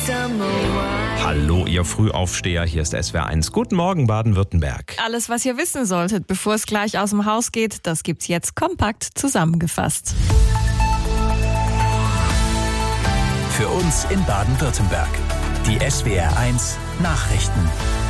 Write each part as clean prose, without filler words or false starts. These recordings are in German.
Hallo, ihr Frühaufsteher, hier ist SWR1. Guten Morgen, Baden-Württemberg. Alles, was ihr wissen solltet, bevor es gleich aus dem Haus geht, das gibt's jetzt kompakt zusammengefasst. Für uns in Baden-Württemberg. Die SWR1 Nachrichten.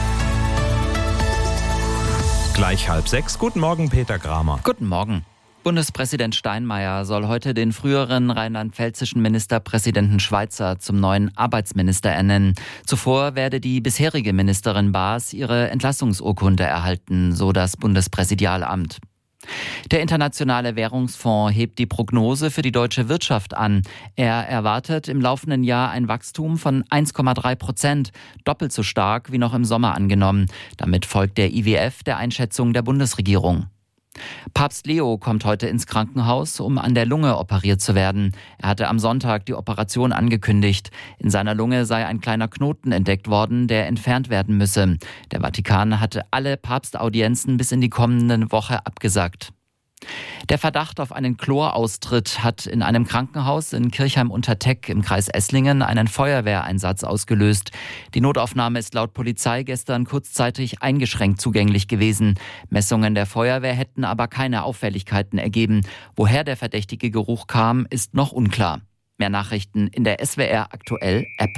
Gleich 5:30. Guten Morgen, Peter Kramer. Guten Morgen. Bundespräsident Steinmeier soll heute den früheren rheinland-pfälzischen Ministerpräsidenten Schweitzer zum neuen Arbeitsminister ernennen. Zuvor werde die bisherige Ministerin Baas ihre Entlassungsurkunde erhalten, so das Bundespräsidialamt. Der Internationale Währungsfonds hebt die Prognose für die deutsche Wirtschaft an. Er erwartet im laufenden Jahr ein Wachstum von 1,3%, doppelt so stark wie noch im Sommer angenommen. Damit folgt der IWF der Einschätzung der Bundesregierung. Papst Leo kommt heute ins Krankenhaus, um an der Lunge operiert zu werden. Er hatte am Sonntag die Operation angekündigt. In seiner Lunge sei ein kleiner Knoten entdeckt worden, der entfernt werden müsse. Der Vatikan hatte alle Papstaudienzen bis in die kommende Woche abgesagt. Der Verdacht auf einen Chloraustritt hat in einem Krankenhaus in Kirchheim-Unterteck im Kreis Esslingen einen Feuerwehreinsatz ausgelöst. Die Notaufnahme ist laut Polizei gestern kurzzeitig eingeschränkt zugänglich gewesen. Messungen der Feuerwehr hätten aber keine Auffälligkeiten ergeben. Woher der verdächtige Geruch kam, ist noch unklar. Mehr Nachrichten in der SWR Aktuell App.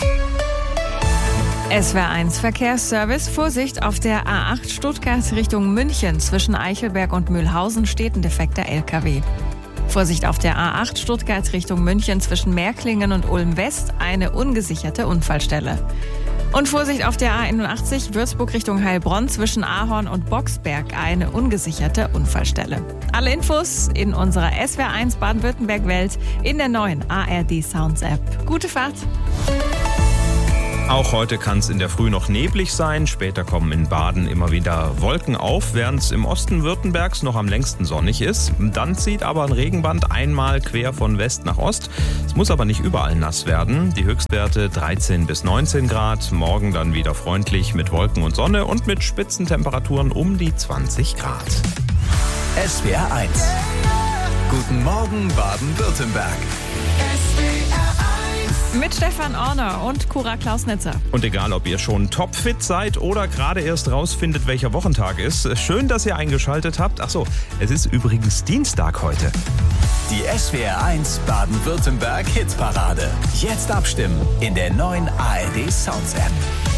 SWR1 Verkehrsservice. Vorsicht, auf der A8 Stuttgart Richtung München. Zwischen Eichelberg und Mühlhausen steht ein defekter LKW. Vorsicht auf der A8 Stuttgart Richtung München. Zwischen Märklingen und Ulm West eine ungesicherte Unfallstelle. Und Vorsicht auf der A81 Würzburg Richtung Heilbronn. Zwischen Ahorn und Boxberg eine ungesicherte Unfallstelle. Alle Infos in unserer SWR1 Baden-Württemberg-Welt in der neuen ARD Sounds App. Gute Fahrt! Auch heute kann es in der Früh noch neblig sein. Später kommen in Baden immer wieder Wolken auf, während es im Osten Württembergs noch am längsten sonnig ist. Dann zieht aber ein Regenband einmal quer von West nach Ost. Es muss aber nicht überall nass werden. Die Höchstwerte 13 bis 19 Grad. Morgen dann wieder freundlich mit Wolken und Sonne und mit Spitzentemperaturen um die 20 Grad. SWR1. Guten Morgen, Baden-Württemberg. Mit Stefan Orner und Cura Klausnitzer. Und egal, ob ihr schon topfit seid oder gerade erst rausfindet, welcher Wochentag ist, schön, dass ihr eingeschaltet habt. Achso, es ist übrigens Dienstag heute. Die SWR1 Baden-Württemberg Hitparade. Jetzt abstimmen in der neuen ARD Sounds App.